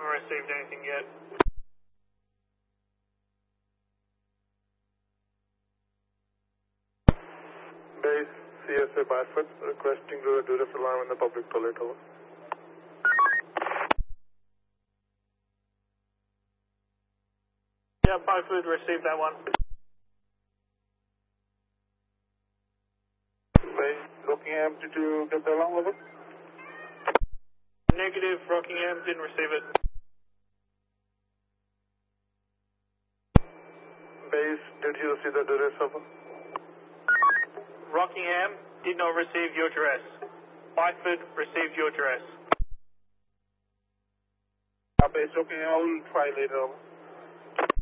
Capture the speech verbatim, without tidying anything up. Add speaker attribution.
Speaker 1: haven't received anything yet.
Speaker 2: Base C S A Byford requesting to do the alarm in the public toilet. Over.
Speaker 1: Yeah, Byford received that one.
Speaker 2: Base Rockingham, did you get the alarm over?
Speaker 1: Negative, Rockingham didn't receive it.
Speaker 2: Base, did you receive the duress over?
Speaker 1: Rockingham did not receive your address. Byford received your address.
Speaker 2: Uh, base Rockingham, I will try later. Over.